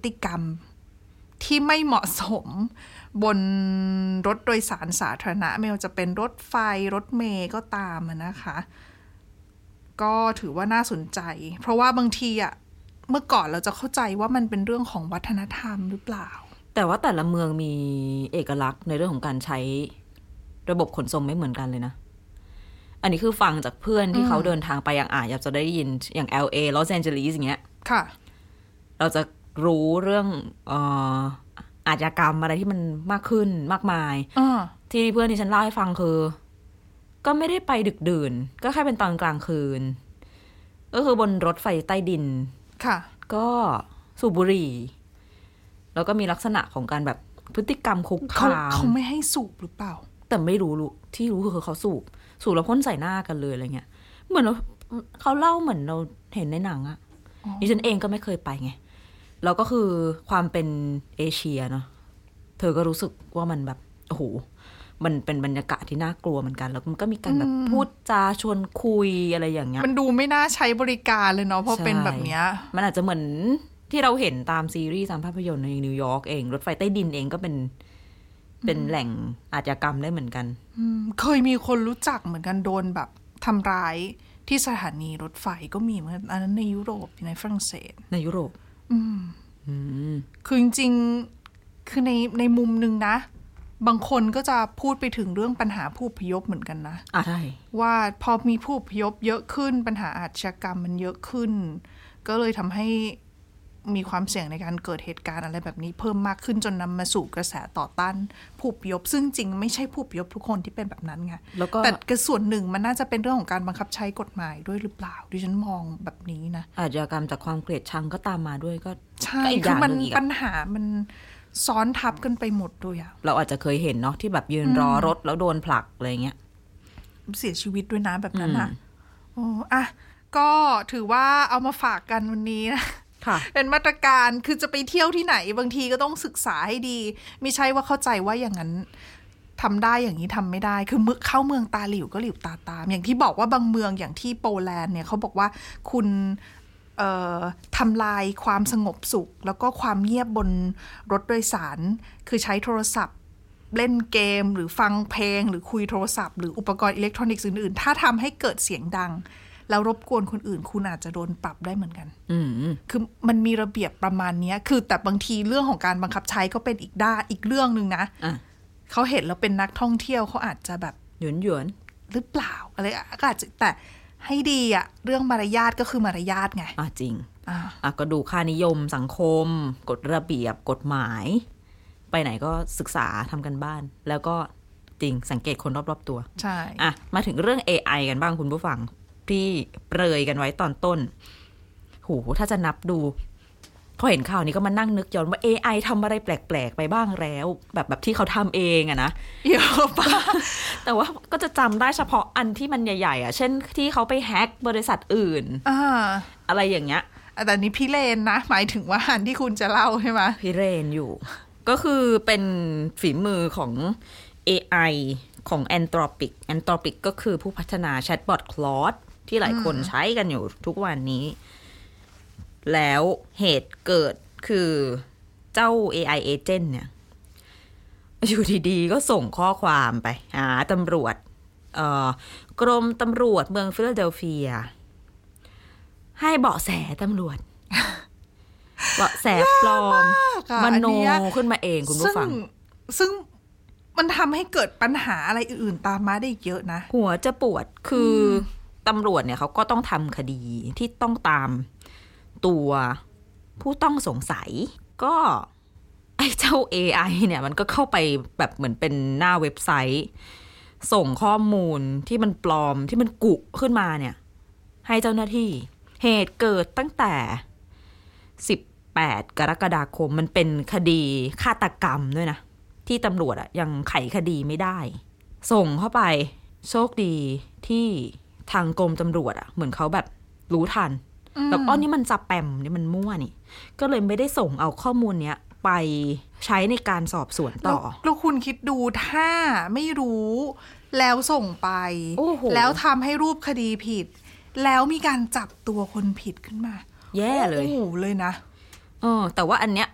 ติกรรมที่ไม่เหมาะสมบนรถโดยสารสาธารณะไม่ว่าจะเป็นรถไฟรถเมล์ก็ตามนะคะก็ถือว่าน่าสนใจเพราะว่าบางทีเมื่อก่อนเราจะเข้าใจว่ามันเป็นเรื่องของวัฒนธรรมหรือเปล่าแต่ว่าแต่ละเมืองมีเอกลักษณ์ในเรื่องของการใช้ระบบขนส่งไม่เหมือนกันเลยนะอันนี้คือฟังจากเพื่อนที่เขาเดินทางไปอย่างอยากจะได้ยินอย่าง LA ลอสแอนเจลิสอย่างเงี้ยค่ะเราจะรู้เรื่องอาชญากรรมอะไรที่มันมากขึ้นมากมายที่เพื่อนที่ฉันเล่าให้ฟังคือก็ไม่ได้ไปดึกดื่นก็แค่เป็นตอนกลางคืนก็คือบนรถไฟใต้ดินค่ะก็สูบบุหรี่แล้วก็มีลักษณะของการแบบพฤติกรรมคุกคามเขาไม่ให้สูบหรือเปล่าแต่ไม่รู้ที่รู้คือเขาสูบแล้วพ่นใส่หน้ากันเลยอะไรเงี้ยเหมือนเขาเล่าเหมือนเราเห็นในหนังอะดิฉันเองก็ไม่เคยไปไงแล้วก็คือความเป็นเอเชียเนาะเธอก็รู้สึกว่ามันแบบโอ้โหมันเป็นบรรยากาศที่น่ากลัวเหมือนกันแล้วมันก็มีการแบบพูดจาชวนคุยอะไรอย่างเงี้ยมันดูไม่น่าใช้บริการเลยเนาะเพราะเป็นแบบเนี้ยมันอาจจะเหมือนที่เราเห็นตามซีรีส์ตามภาพยนตร์ในนิวยอร์กเองรถไฟใต้ดินเองก็เป็นแหล่งอาชญากรรมได้เหมือนกันเคยมีคนรู้จักเหมือนกันโดนแบบทำร้ายที่สถานีรถไฟก็มีเหมือนกันอันนั้นในยุโรปในฝรั่งเศสในยุโรปคือจริงๆคือในมุมนึงนะบางคนก็จะพูดไปถึงเรื่องปัญหาผู้อพยพเหมือนกันนะใช่ว่าพอมีผู้อพยพเยอะขึ้นปัญหาอาชญากรรมมันเยอะขึ้นก็เลยทำให้มีความเสี่ยงในการเกิดเหตุการณ์อะไรแบบนี้เพิ่มมากขึ้นจนนำมาสู่กระแสต่อต้านผู้อพยพซึ่งจริงไม่ใช่ผู้อพยพทุกคนที่เป็นแบบนั้นไงแต่กส่วนหนึ่งมันน่าจะเป็นเรื่องของการบังคับใช้กฎหมายด้วยหรือเปล่าดิฉันมองแบบนี้นะอาชญากรรมจากความเกลียดชังก็ตามมาด้วยก็ใช่คือมันปัญหามันซ้อนทับกันไปหมดด้วยเราอาจจะเคยเห็นเนาะที่แบบยืนรอรถแล้วโดนผลักอะไรเงี้ยเสียชีวิตด้วยนะแบบนั้นก็ถือว่าเอามาฝากกันวันนี้นะเป็นมาตรการคือจะไปเที่ยวที่ไหนบางทีก็ต้องศึกษาให้ดีไม่ใช่ว่าเข้าใจว่าอย่างนั้นทำได้อย่างนี้ทำไม่ได้คือเข้าเมืองตาหลิวก็หลิวตาตามอย่างที่บอกว่าบางเมืองอย่างที่โปแลนด์เนี่ยเขาบอกว่าคุณทำลายความสงบสุขแล้วก็ความเงียบบนรถโดยสารคือใช้โทรศัพท์เล่นเกมหรือฟังเพลงหรือคุยโทรศัพท์หรืออุปกรณ์อิเล็กทรอนิกส์อื่นๆถ้าทำให้เกิดเสียงดังแล้วรบกวนคนอื่นคุณอาจจะโดนปรับได้เหมือนกันคือมันมีระเบียบประมาณนี้คือแต่บางทีเรื่องของการบังคับใช้ก็เป็นอีกเรื่องนึงนะเขาเห็นแล้วเป็นนักท่องเที่ยวเขาอาจจะแบบหยวนหรือเปล่าอะไรก็อาจจะแต่ให้ดีเรื่องมารยาทก็คือมารยาทไงจริงก็ดูค่านิยมสังคมกฎระเบียบกฎหมายไปไหนก็ศึกษาทำกันบ้านแล้วก็จริงสังเกตคนรอบๆตัวใช่มาถึงเรื่อง AI กันบ้างคุณผู้ฟังที่เปรยกันไว้ตอนต้นโหถ้าจะนับดูพอเห็นข่าวนี้ก็มานั่งนึกย้อนว่า AI ทำอะไรแปลกๆไปบ้างแล้วแบบที่เขาทำเองนะเยอะปะแต่ว่าก็จะจำได้เฉพาะอันที่มันใหญ่ๆเช่นที่เขาไปแฮกบริษัทอื่นอะไรอย่างเงี้ยแต่นี้พี่เลนนะหมายถึงว่าอันที่คุณจะเล่าใช่ไหมพี่เลนอยู่ก็คือเป็นฝีมือของ AI ของ Anthropic ก็คือผู้พัฒนาแชทบอท Claude ที่หลายคนใช้กันอยู่ทุกวันนี้แล้วเหตุเกิดคือเจ้า AI agent เนี่ยอยู่ดีๆก็ส่งข้อความไปหาตำรวจกรมตำรวจเมืองฟิลาเดลเฟียให้เบาะแสตำรวจ เบาะแสปลอมมโนขึ้นมาเองคุณผู้ฟังซึ่งมันทำให้เกิดปัญหาอะไรอื่นๆตามมาได้เยอะนะหัวจะปวดคือตำรวจเนี่ยเขาก็ต้องทำคดีที่ต้องตามตัวผู้ต้องสงสัยก็ไอ้เจ้า AI เนี่ยมันก็เข้าไปแบบเหมือนเป็นหน้าเว็บไซต์ส่งข้อมูลที่มันปลอมที่มันกุขึ้นมาเนี่ยให้เจ้าหน้าที่เหตุเกิดตั้งแต่18 กรกฎาคมมันเป็นคดีฆาตกรรมด้วยนะที่ตำรวจยังไขคดีไม่ได้ส่งเข้าไปโชคดีที่ทางกรมตำรวจเหมือนเขาแบบรู้ทันแบบนี่มันสแปมนี่มันมั่วนี่ก็เลยไม่ได้ส่งเอาข้อมูลเนี้ยไปใช้ในการสอบสวนต่อแล้วคุณคิดดูถ้าไม่รู้แล้วส่งไปแล้วทำให้รูปคดีผิดแล้วมีการจับตัวคนผิดขึ้นมาแย่เลยโอ้โหเลยนะแต่ว่าอันเนี้ย